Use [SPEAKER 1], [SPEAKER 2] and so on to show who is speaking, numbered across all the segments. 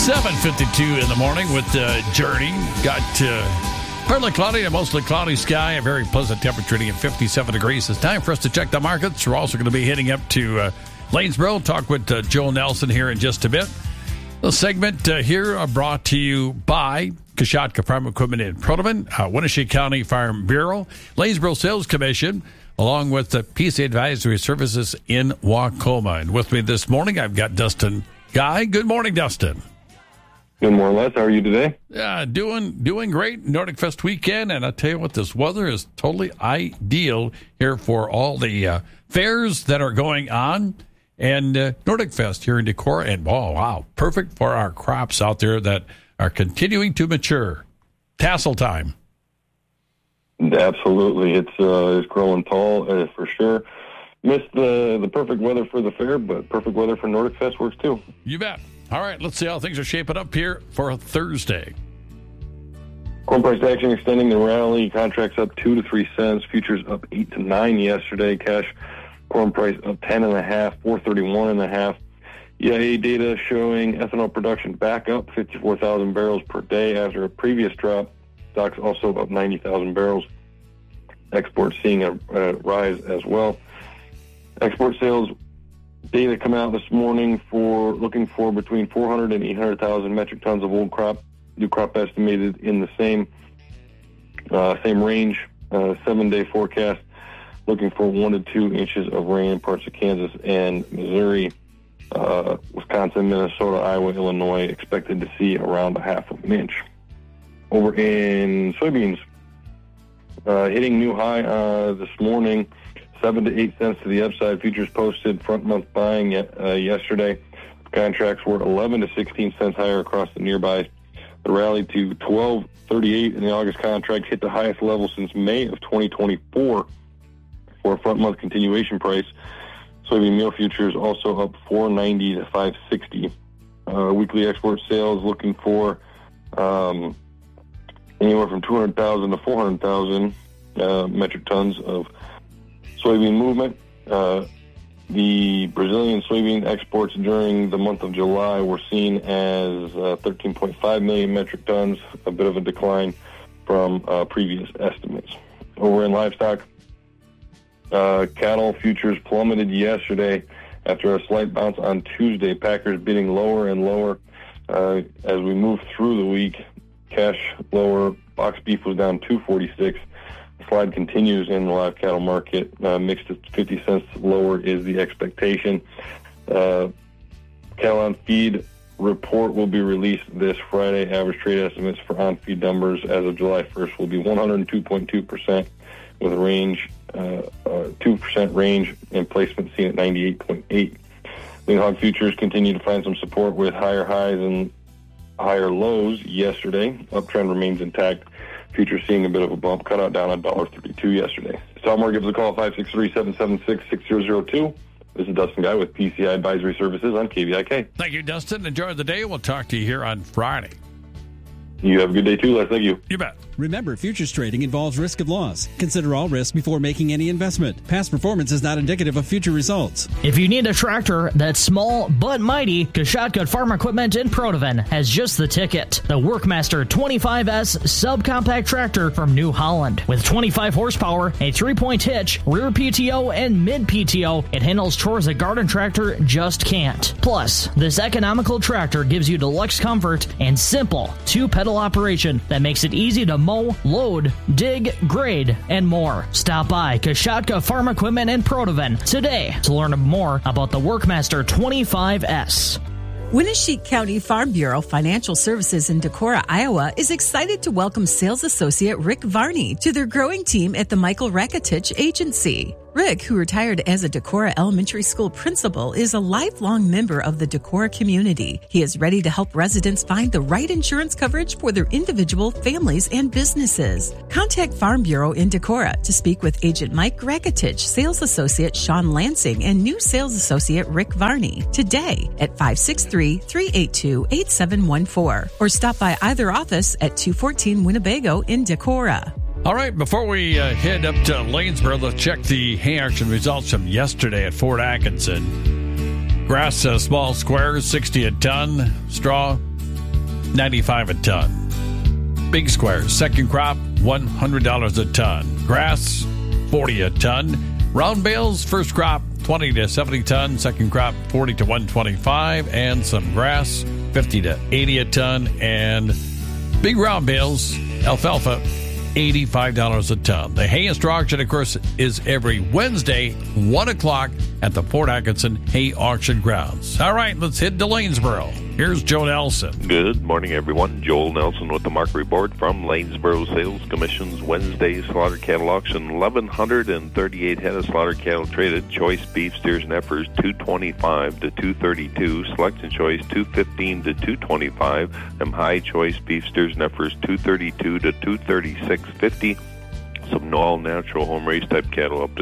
[SPEAKER 1] 7:52 in the morning with Journey. Got partly cloudy and mostly cloudy sky. A very pleasant temperature at 57 degrees. It's time for us to check the markets. We're also going to be heading up to Lanesboro. Talk with Joel Nelson here in just a bit. The segment here brought to you by Kashatka Farm Equipment in Protoman, Winneshiek County Farm Bureau, Lanesboro Sales Commission, along with the PC Advisory Services in Wacoma. And with me this morning, I've got Dustin Guy. Good morning, Dustin.
[SPEAKER 2] Good morning, Les. How are you today?
[SPEAKER 1] Doing great. Nordic Fest weekend, and I tell you what, this weather is totally ideal here for all the fairs that are going on. And Nordic Fest here in Decorah, and wow, perfect for our crops out there that are continuing to mature. Tassel time.
[SPEAKER 2] Absolutely, it's growing tall for sure. Missed the perfect weather for the fair, but perfect weather for Nordic Fest works too.
[SPEAKER 1] You bet. All right, let's see how things are shaping up here for Thursday.
[SPEAKER 2] Corn price action extending the rally. Contracts up 2 to 3 cents. Futures up 8 to 9 yesterday. Cash corn price up 10.5, 431.5. EIA data showing ethanol production back up 54,000 barrels per day after a previous drop. Stocks also up 90,000 barrels. Exports seeing a rise as well. Export sales data come out this morning looking for between 400 and 800,000 metric tons of old crop. New crop estimated in the same range. 7-day forecast looking for 1 to 2 inches of rain in parts of Kansas and Missouri. Wisconsin, Minnesota, Iowa, Illinois expected to see around a half of an inch. Over in soybeans, hitting new high this morning, 7 to 8 cents to the upside. Futures posted front month buying yesterday. Contracts were 11 to 16 cents higher across the nearbys. The rally to 12.38 in the August contract hit the highest level since May of 2024 for a front month continuation price. Soybean meal futures also up 4.90 to 5.60. Weekly export sales looking for anywhere from 200,000 to 400,000 metric tons of soybean movement. The Brazilian soybean exports during the month of July were seen as 13.5 million metric tons, a bit of a decline from previous estimates. Over in livestock, cattle futures plummeted yesterday after a slight bounce on Tuesday. Packers bidding lower and lower as we move through the week. Cash lower. Box beef was down 2.46. The slide continues in the live cattle market. Mixed at 50 cents lower is the expectation. Cattle on feed report will be released this Friday. Average trade estimates for on feed numbers as of July 1st will be 102.2% with a range 2% range and placement seen at 98.8. Lean hog futures continue to find some support with higher highs and higher lows yesterday. Uptrend remains intact. Futures seeing a bit of a bump. Cut out down $1.32 yesterday. Salmore gives a call at 563-776-6002. This is Dustin Guy with PCI Advisory Services on KVIK.
[SPEAKER 1] Thank you, Dustin. Enjoy the day. We'll talk to you here on Friday.
[SPEAKER 2] You have a good day too, Les. Thank you.
[SPEAKER 1] You bet.
[SPEAKER 3] Remember, futures trading involves risk of loss. Consider all risks before making any investment. Past performance is not indicative of future results.
[SPEAKER 4] If you need a tractor that's small but mighty, Kashatka Farm Equipment in Protovan has just the ticket. The Workmaster 25S subcompact tractor from New Holland. With 25 horsepower, a 3-point hitch, rear PTO, and mid PTO, it handles chores a garden tractor just can't. Plus, this economical tractor gives you deluxe comfort and simple 2-pedal operation that makes it easy to mow, load, dig, grade, and more. Stop by Kashatka Farm Equipment in Protovan today to learn more about the Workmaster 25S.
[SPEAKER 5] Winneshiek County Farm Bureau Financial Services in Decorah, Iowa is excited to welcome Sales Associate Rick Varney to their growing team at the Michael Rakitich Agency. Rick, who retired as a Decorah Elementary School principal, is a lifelong member of the Decorah community. He is ready to help residents find the right insurance coverage for their individual, families, and businesses. Contact Farm Bureau in Decorah to speak with Agent Mike Rakitich, Sales Associate Sean Lansing, and new Sales Associate Rick Varney today at 563-382-8714 or stop by either office at 214 Winnebago in Decorah.
[SPEAKER 1] All right, before we head up to Lanesboro, let's check the hay auction results from yesterday at Fort Atkinson. Grass small squares, 60 a ton. Straw, $95 a ton. Big squares, second crop, $100 a ton. Grass, $40 a ton. Round bales, first crop, 20 to 70 ton. Second crop, 40 to 125. And some grass, 50 to 80 a ton. And big round bales, alfalfa, $85 a ton. The hay and straw auction, of course, is every Wednesday, 1 o'clock at the Port Atkinson Hay Auction Grounds. All right, let's head to Lanesboro. Here's Joe Nelson.
[SPEAKER 6] Good morning, everyone. Joel Nelson with the market report from Lanesboro Sales Commission's Wednesday slaughter cattle auction. 1,138 head of slaughter cattle traded. Choice beef steers and heifers, $225 to $232. Select and choice, $215 to $225. Them high choice beef steers and heifers, $232 to $236.50. Some all-natural home-raised type cattle up to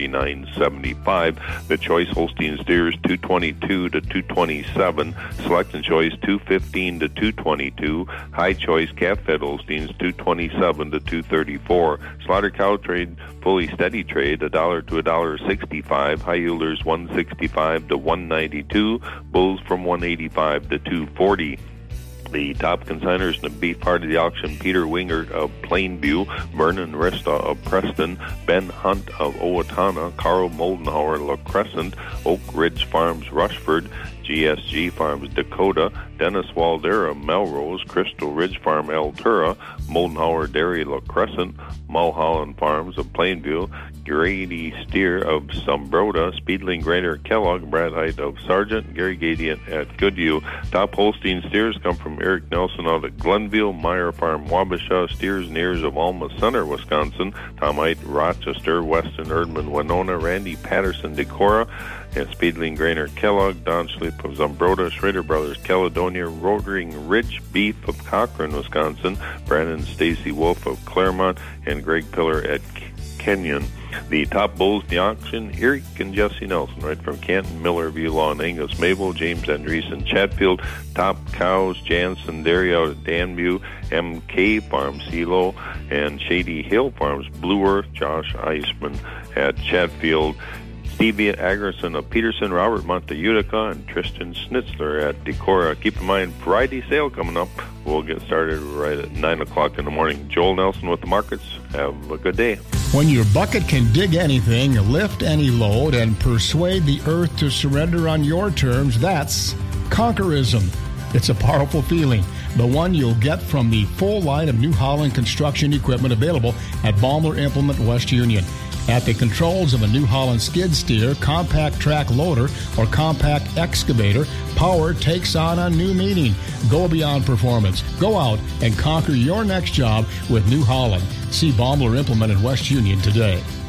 [SPEAKER 6] $239.75. The choice Holstein steers, $222 to $227. Select and choice, $215 to $222. High choice calf-fed Holsteins, $227 to $234. Slaughter cow trade, fully steady trade, $1 to $1.65. High yielders, $165 to $192. Bulls from $185 to $240. The top consigners in the beef part of the auction, Peter Winger of Plainview, Vernon Resta of Preston, Ben Hunt of Owatonna, Carl Moldenhauer, La Crescent, Oak Ridge Farms, Rushford, GSG Farms, Dakota, Dennis Waldera, Melrose, Crystal Ridge Farm, Altura, Moldenhauer Dairy, La Crescent, Mulholland Farms of Plainview, Grady Steer of Sombroda, Speedling Grader Kellogg, Brad Height of Sargent, Gary Gadian at Goodview. Top Holstein steers come from Eric Nelson out at Glenville, Meyer Farm, Wabasha, Steers and Ears of Alma Center, Wisconsin, Tom Height, Rochester, Weston, Erdman, Winona, Randy Patterson, Decorah, and Speedling Grainer Kellogg, Don Schleip of Zumbrota, Schrader Brothers, Caledonia, Rotering Ridge Beef of Cochrane, Wisconsin, Brandon Stacy Wolf of Claremont, and Greg Pillar at Kenyon. The top bulls in the auction, Eric and Jesse Nelson, right from Canton, Millerview, Lawn, Angus, Mabel, James Andreessen, Chatfield. Top cows, Jansen Dairy out at Danview, MK Farm, CeeLo, and Shady Hill Farms, Blue Earth, Josh Eisman at Chatfield. Stevie Agerson of Peterson, Robert Monte Utica, and Tristan Schnitzler at Decorah. Keep in mind, Friday sale coming up. We'll get started right at 9 o'clock in the morning. Joel Nelson with the markets. Have a good day.
[SPEAKER 7] When your bucket can dig anything, lift any load, and persuade the earth to surrender on your terms, that's conquerism. It's a powerful feeling, the one you'll get from the full line of New Holland construction equipment available at Baumler Implement West Union. At the controls of a New Holland skid steer, compact track loader, or compact excavator, power takes on a new meaning. Go beyond performance. Go out and conquer your next job with New Holland. See Baumler Implement in West Union today.